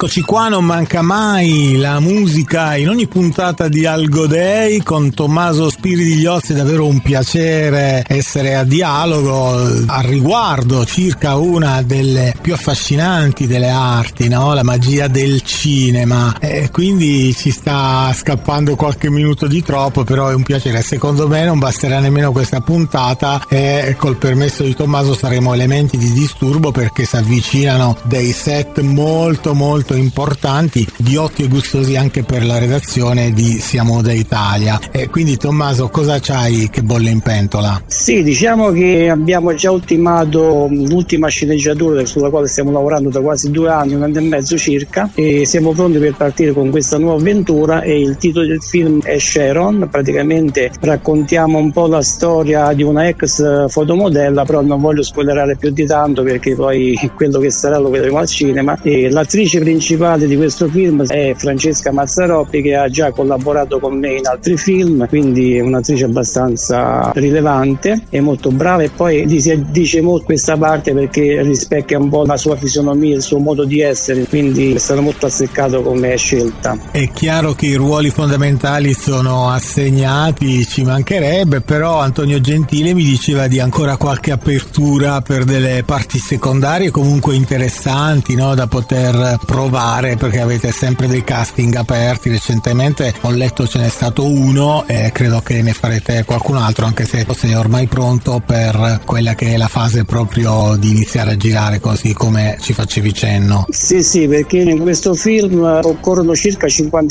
Eccoci qua, non manca mai la musica in ogni puntata di Algo Day con Tommaso Spiridigliozzi. È davvero un piacere essere a dialogo al riguardo circa una delle più affascinanti delle arti, no? La magia del cinema. Quindi ci sta scappando qualche minuto di troppo, però è un piacere. Secondo me non basterà nemmeno questa puntata e col permesso di Tommaso saremo elementi di disturbo, perché si avvicinano dei set molto importanti, ghiotti e gustosi anche per la redazione di Siamo da Italia. E quindi Tommaso, cosa c'hai che bolle in pentola? Sì, diciamo che abbiamo già ultimato l'ultima sceneggiatura sulla quale stiamo lavorando da quasi 2 anni, 1 anno e mezzo circa, e siamo pronti per partire con questa nuova avventura. E il titolo del film è Sharon. Praticamente raccontiamo un po' la storia di una ex fotomodella, però non voglio spoilerare più di tanto perché poi quello che sarà lo vedremo al cinema. E l'attrice principale di questo film è Francesca Mazzarotti, che ha già collaborato con me in altri film, quindi è un'attrice abbastanza rilevante e molto brava, e poi si dice molto questa parte perché rispecchia un po' la sua fisionomia, il suo modo di essere, quindi è stato molto azzeccato come scelta. È chiaro che i ruoli fondamentali sono assegnati, ci mancherebbe, però Antonio Gentile mi diceva di ancora qualche apertura per delle parti secondarie comunque interessanti, no, da poter provare, perché avete sempre dei casting aperti. Recentemente ho letto ce n'è stato uno e credo che ne farete qualcun altro, anche se sei ormai pronto per quella che è la fase proprio di iniziare a girare, così come ci facevi cenno. Sì, perché in questo film occorrono circa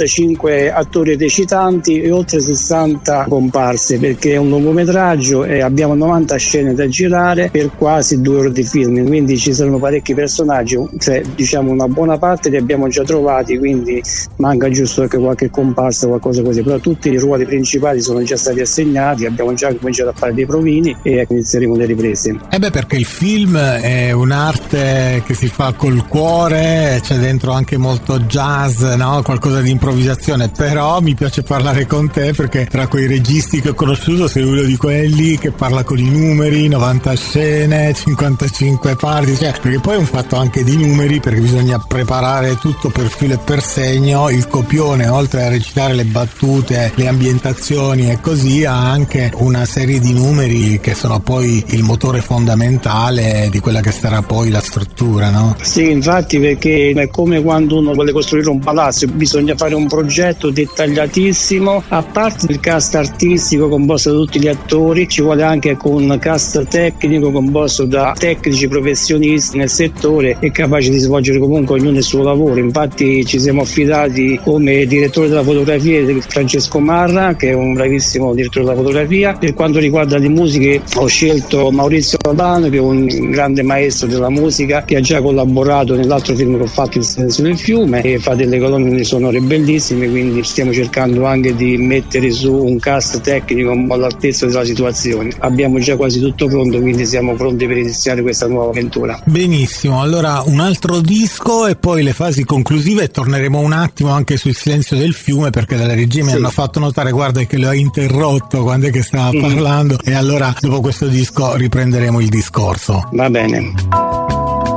55 attori recitanti e oltre 60 comparse, perché è un lungometraggio e abbiamo 90 scene da girare per quasi 2 ore di film, quindi ci saranno parecchi personaggi, cioè diciamo una buona parte li abbiamo già trovati, quindi manca giusto anche qualche comparsa, qualcosa così, però tutti i ruoli principali sono già stati assegnati, abbiamo già cominciato a fare dei provini e inizieremo le riprese. Perché il film è un'arte che si fa col cuore, c'è dentro anche molto jazz, no? Qualcosa di improvvisazione, però mi piace parlare con te perché tra quei registi che ho conosciuto sei uno di quelli che parla con i numeri, 90 scene, 55 parti, cioè, perché poi è un fatto anche di numeri, perché bisogna preparare tutto per filo e per segno. Il copione, oltre a recitare le battute, le ambientazioni e così, ha anche una serie di numeri che sono poi il motore fondamentale di quella che sarà poi la struttura, no? Sì, infatti, perché è come quando uno vuole costruire un palazzo, bisogna fare un progetto dettagliatissimo. A parte il cast artistico composto da tutti gli attori, ci vuole anche un cast tecnico composto da tecnici professionisti nel settore e capaci di svolgere comunque ognuno il suo lavoro. Infatti ci siamo affidati come direttore della fotografia Francesco Marra, che è un bravissimo direttore della fotografia. Per quanto riguarda le musiche ho scelto Maurizio Albano, che è un grande maestro della musica, che ha già collaborato nell'altro film che ho fatto, Il silenzio del fiume, e fa delle colonne sonore bellissime, quindi stiamo cercando anche di mettere su un cast tecnico un po' all'altezza della situazione. Abbiamo già quasi tutto pronto, quindi siamo pronti per iniziare questa nuova avventura. Benissimo, allora un altro disco e poi le fasi conclusive, e torneremo un attimo anche sul silenzio del fiume, perché dalla regia mi hanno fatto notare, guarda, che lo hai interrotto quando è che stava parlando, e allora dopo questo disco riprenderemo il discorso. Va bene.